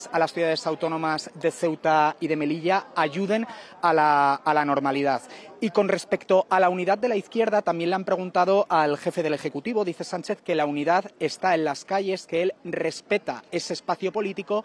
a las ciudades autónomas de Ceuta y de Melilla ayuden a la normalidad. Y con respecto a la unidad de la izquierda, también le han preguntado al jefe del Ejecutivo, dice Sánchez, que la unidad está en las calles, que él respeta ese espacio político